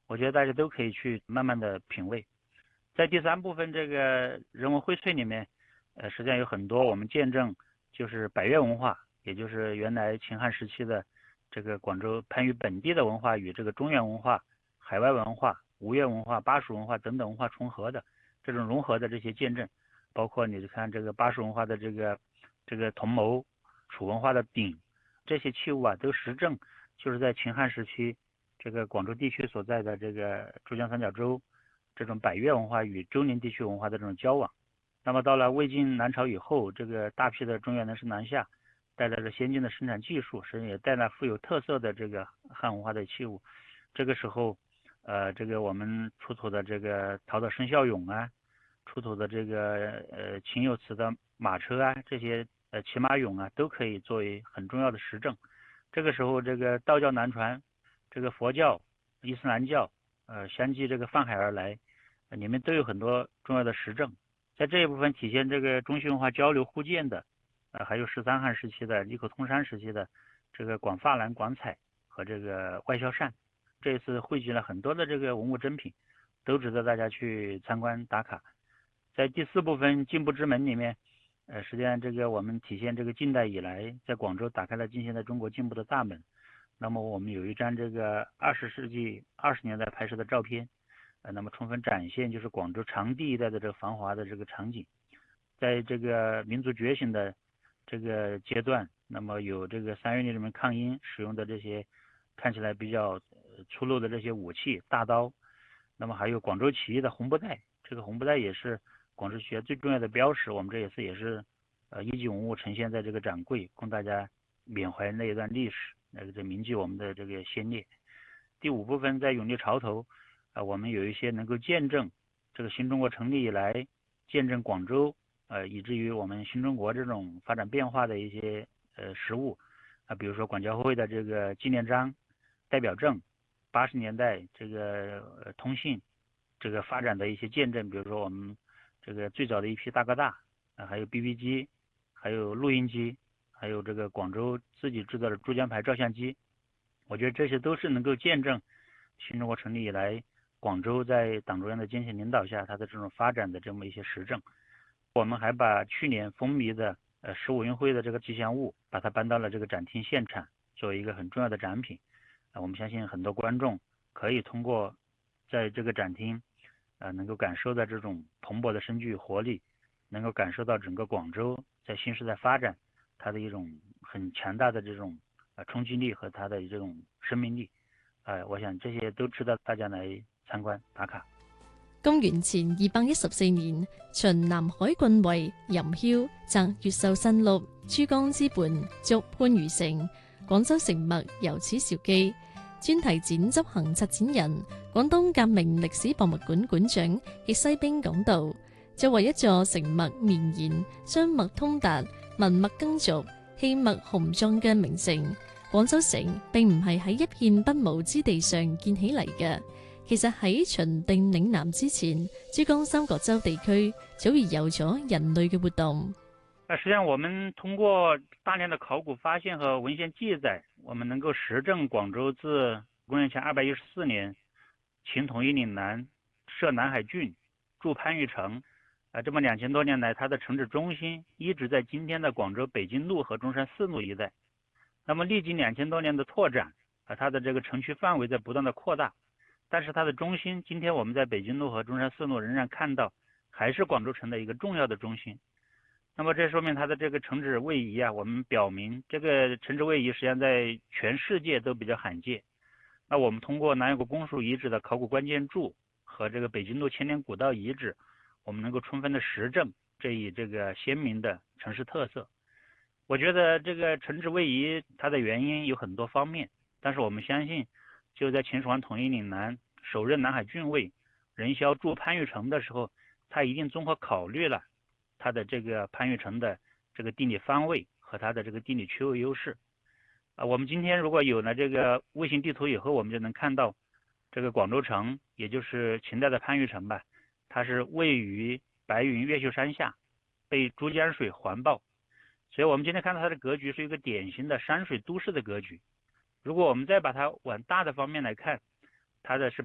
我觉得大家都可以去慢慢的品味。在第三部分这个人文荟萃里面，实际上有很多我们见证就是百越文化，也就是原来秦汉时期的这个广州番禺本地的文化与这个中原文化、海外文化、吴越文化、巴蜀文化等等文化重合的这种融合的这些见证，包括你看这个巴蜀文化的这个铜谋、楚文化的鼎，这些器物啊，都实证就是在秦汉时期这个广州地区所在的这个珠江三角洲这种百越文化与周宁地区文化的这种交往。那么到了魏晋南朝以后，这个大批的中原人士南下，带来了先进的生产技术，实际上也带来富有特色的这个汉文化的器物。这个时候，这个我们出土的这个陶的生肖俑啊，出土的这个秦有瓷的马车啊，这些骑马俑啊，都可以作为很重要的实证。这个时候，这个道教南传，这个佛教、伊斯兰教，相继这个泛海而来，里面都有很多重要的实证。在这一部分体现这个中西文化交流互鉴的，还有13汉时期的、利口通商时期的这个广发蓝、广彩和这个外销扇，这一次汇集了很多的这个文物珍品，都值得大家去参观打卡。在第四部分进步之门里面，实际上这个我们体现这个近代以来在广州打开了近现代中国进步的大门。那么我们有一张这个20世纪20年代拍摄的照片，那么充分展现就是广州长堤一带的这个繁华的这个场景。在这个民族觉醒的这个阶段，那么有这个3月里面抗英使用的这些看起来比较粗陋的这些武器大刀，那么还有广州起义的红布袋，这个红布袋也是广州起义最重要的标识。我们这一次也是一级文物呈现在这个展柜，供大家缅怀那一段历史，这铭记我们的这个先烈。第五部分在永历潮头，我们有一些能够见证这个新中国成立以来，见证广州以至于我们新中国这种发展变化的一些实物比如说广交会的这个纪念章、代表证，80年代这个通信这个发展的一些见证，比如说我们这个最早的一批大哥大还有 BB 机，还有录音机，还有这个广州自己制造的珠江牌照相机，我觉得这些都是能够见证新中国成立以来广州在党中央的坚强领导下它的这种发展的这么一些实证。我们还把去年风靡的15运会的这个吉祥物，把它搬到了这个展厅现场，作为一个很重要的展品。我们相信很多观众可以通过在这个展厅能够感受到这种蓬勃的生机与活力，能够感受到整个广州在新时代发展它的一种很强大的这种冲击力和它的这种生命力。我想這些都值得大家來參觀打卡。 公元前214年，秦南海郡尉任囂擇越秀新麓、珠江之畔築番禺城，廣州城脈由此兆基。專題展執行策展人、廣東革命歷史博物館館長易西兵講道：作為一座城脈綿延、商脈通達、文脈耕俗、氣脈雄壯嘅名城，廣州城並唔係喺一片不毛之地上建起嚟嘅。其實喺秦定嶺南之前，珠江三角洲地區早已有咗人類嘅活動。 實際上我們通過大量的考古發現和文獻記載，我們能夠實證廣州自公元前214年秦統一嶺南，設南海郡，築番禺城，這麼2000多年來，它的城址中心一直在今天的廣州北京路和中山四路一帶。那麼歷經2000多年的拓展，它的這個城區範圍在不斷的擴大，但是它的中心，今天我們在北京路和中山四路仍然看到，還是廣州城的一個重要的中心。那麼這說明它的這個城址位移我們表明這個城址位移實際上在全世界都比較罕見。那我們通過南陽谷公署遺址的考古關鍵注和這個北京路千年古道遺址，我們能夠充分的實證這一這個鮮明的城市特色。我覺得這個城址位移它的原因有很多方面，但是我們相信就在秦始皇統一嶺南，首任南海郡尉任囂築番禺城的時候，他一定綜合考慮了它的這個番禺城的這個地理方位和它的這個地理區位優勢。我們今天如果有了這個衛星地圖以後，我們就能看到這個廣州城，也就是秦代的番禺城吧，它是位於白雲越秀山下，被珠江水環抱。所以我們今天看到它的格局是一個典型的山水都市的格局。如果我們再把它往大的方面來看，它的是